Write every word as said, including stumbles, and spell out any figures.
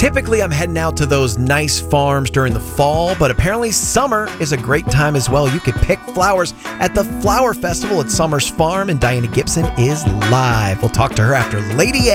Typically, I'm heading out to those nice farms during the fall, but apparently summer is a great time as well. You could pick flowers at the Flower Festival at Summers Farm, and Diana Gibson is live. We'll talk to her after Lady